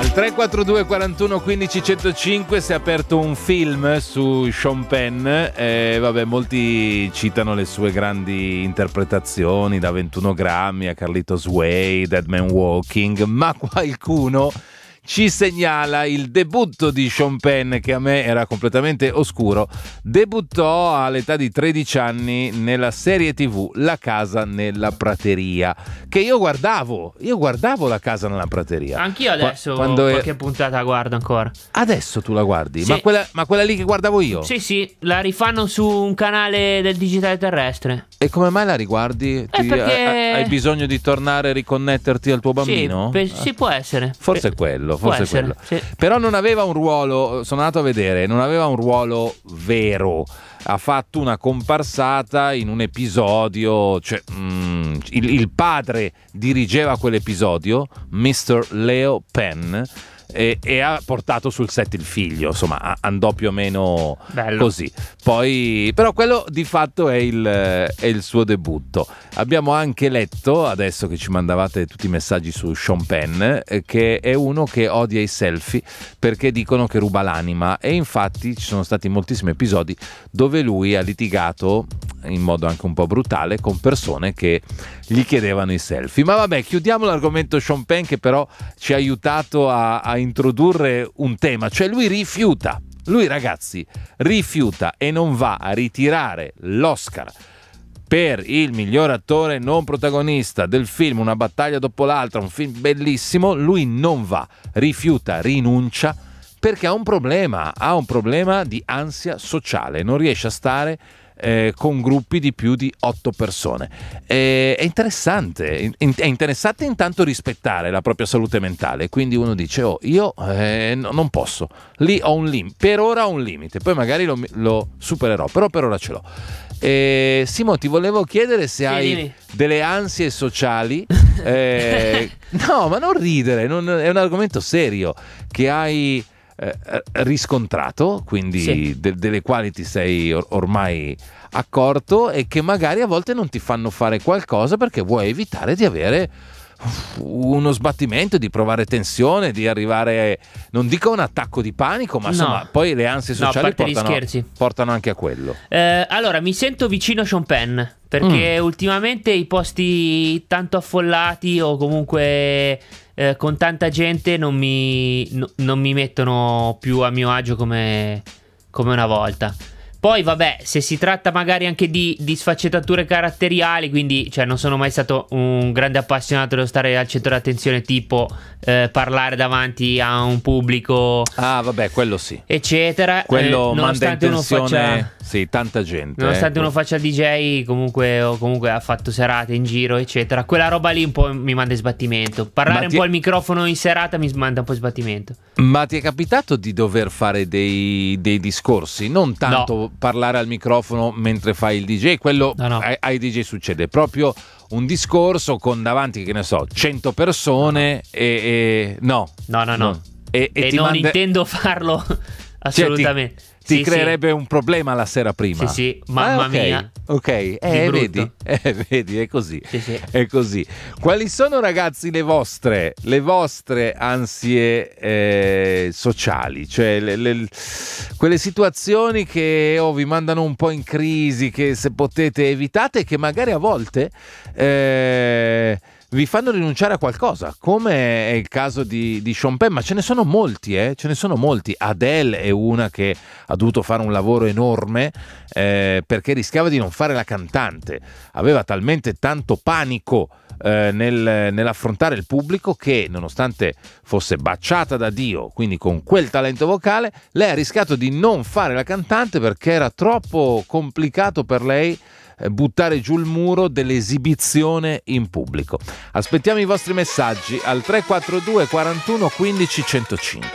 Al 342 41 15 105 si è aperto un film su Sean Penn. Vabbè, molti citano le sue grandi interpretazioni, da 21 grammi a Carlitos Way, Dead Man Walking, ma qualcuno ci segnala il debutto di Sean Penn, che a me era completamente oscuro. Debuttò all'età di 13 anni nella serie TV La casa nella prateria, che io guardavo La casa nella prateria. Anch'io adesso qualche puntata guardo ancora. Adesso tu la guardi? Sì. Ma quella lì che guardavo io? Sì, la rifanno su un canale del digitale terrestre. E come mai la riguardi? Perché Hai bisogno di tornare a riconnetterti al tuo bambino? Sì, può essere. Forse è quello. Sì. Però non aveva un ruolo, sono andato a vedere, non aveva un ruolo vero. Ha fatto una comparsata in un episodio, cioè il padre dirigeva quell'episodio, Mr. Leo Penn, e ha portato sul set il figlio, insomma andò più o meno bello. Così. Poi però quello di fatto è il suo debutto. Abbiamo anche letto, adesso che ci mandavate tutti i messaggi su Sean Penn, che è uno che odia i selfie perché dicono che ruba l'anima, e infatti ci sono stati moltissimi episodi dove lui ha litigato in modo anche un po' brutale con persone che gli chiedevano i selfie. Ma vabbè, chiudiamo l'argomento Sean Penn, che però ci ha aiutato a introdurre un tema, cioè lui rifiuta, ragazzi, rifiuta e non va a ritirare l'Oscar per il miglior attore non protagonista del film Una battaglia dopo l'altra, un film bellissimo. Lui non va, rifiuta, rinuncia, perché ha un problema di ansia sociale, non riesce a stare con gruppi di più di 8 persone. È interessante intanto rispettare la propria salute mentale, quindi uno dice io non posso, lì ho un limite, per ora ho un limite, poi magari lo supererò, però per ora ce l'ho. Simo, ti volevo chiedere se hai delle ansie sociali. No, ma non ridere, è un argomento serio che hai riscontrato, quindi delle quali ti sei ormai accorto, e che magari a volte non ti fanno fare qualcosa perché vuoi evitare di avere uno sbattimento, di provare tensione, di arrivare, non dico un attacco di panico, ma insomma poi le ansie sociali portano anche a quello. Allora, mi sento vicino a Sean Penn perché ultimamente i posti tanto affollati o comunque con tanta gente non mi mettono più a mio agio come una volta. Poi vabbè, se si tratta magari anche di sfaccettature caratteriali, quindi cioè non sono mai stato un grande appassionato dello stare al centro dell'attenzione, tipo parlare davanti a un pubblico, vabbè, quello sì, eccetera. Quello manda in tensione tanta gente, nonostante uno faccia il DJ comunque ha fatto serate in giro, eccetera. Quella roba lì un po' mi manda in sbattimento. Parlare un po' al microfono in serata mi manda un po' in sbattimento. Ma ti è capitato di dover fare dei discorsi? Non tanto parlare al microfono mentre fai il DJ, quello no. Ai DJ succede, proprio un discorso con davanti, che ne so, 100 persone no. E non intendo farlo assolutamente. Ti creerebbe un problema la sera prima. Sì, mamma mia. Ok, vedi, è così. Sì. È così. Quali sono, ragazzi, le vostre ansie sociali? Cioè quelle situazioni che vi mandano un po' in crisi, che se potete evitate, che magari a volte vi fanno rinunciare a qualcosa, come è il caso di Sean Penn, ma ce ne sono molti, Adele è una che ha dovuto fare un lavoro enorme perché rischiava di non fare la cantante, aveva talmente tanto panico nell'affrontare il pubblico che, nonostante fosse baciata da Dio, quindi con quel talento vocale, lei ha rischiato di non fare la cantante perché era troppo complicato per lei buttare giù il muro dell'esibizione in pubblico. Aspettiamo i vostri messaggi al 342 41 15 105.